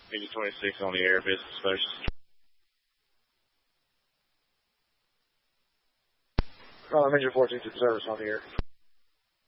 Engine 26 on the air, business station. Engine 14 to service on the air.